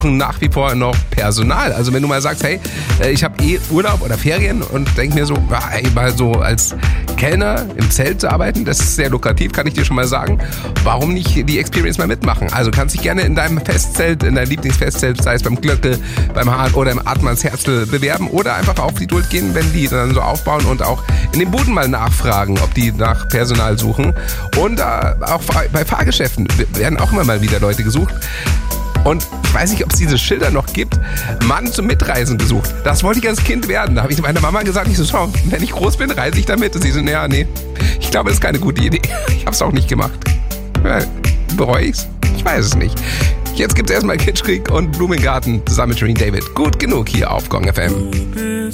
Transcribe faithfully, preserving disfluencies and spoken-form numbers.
nach wie vor noch Personal. Also wenn du mal sagst, hey, ich habe eh Urlaub oder Ferien und denk mir so, hey, mal so als Kellner im Zelt zu arbeiten, das ist sehr lukrativ, kann ich dir schon mal sagen. Warum nicht die Experience mal mitmachen? Also kannst dich gerne in deinem Festzelt, in deinem Lieblingsfestzelt, sei es beim Glöckel, beim Hahn oder im Atmans Herzl bewerben oder einfach auf die Duld gehen, wenn die dann so aufbauen und auch in den Buden mal nachfragen, ob die nach Personal suchen. Und äh, auch bei Fahrgeschäften werden auch immer mal wieder Leute gesucht. Und ich weiß nicht, ob es diese Schilder noch gibt. Mann zum Mitreisen gesucht. Das wollte ich als Kind werden. Da habe ich meiner Mama gesagt, ich so, schau, wenn ich groß bin, reise ich damit. Und sie so, naja, nee, ich glaube, das ist keine gute Idee. Ich habe es auch nicht gemacht. Ja, bereue ich's? Ich weiß es nicht. Jetzt gibt's erstmal Kitschkrieg und Blumengarten zusammen mit Shereen David. Gut genug hier auf Gong F M.